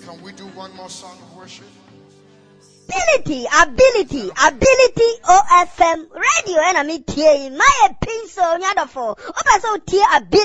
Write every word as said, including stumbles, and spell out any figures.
Can we do one more song of worship? Ability, ability, ability O F M radio and I mean T A my pin so nyadofo. Opa so T ability.